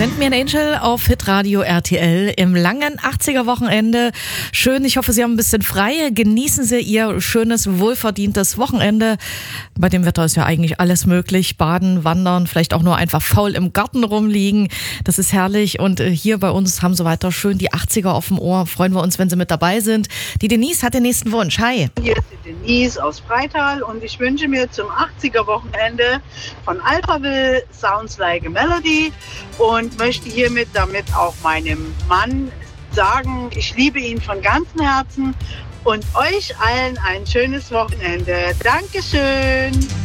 Send Me an Angel auf Hitradio RTL im langen 80er-Wochenende. Schön, ich hoffe, Sie haben ein bisschen frei. Genießen Sie Ihr schönes, wohlverdientes Wochenende. Bei dem Wetter ist ja eigentlich alles möglich. Baden, wandern, vielleicht auch nur einfach faul im Garten rumliegen. Das ist herrlich. Und hier bei uns haben Sie weiter schön die 80er auf dem Ohr. Freuen wir uns, wenn Sie mit dabei sind. Die Denise hat den nächsten Wunsch. Hi. Hier ist die Denise aus Freital und ich wünsche mir zum 80er-Wochenende von Alphaville Sounds Like a Melody und möchte hiermit damit auch meinem Mann sagen, ich liebe ihn von ganzem Herzen und euch allen ein schönes Wochenende. Dankeschön.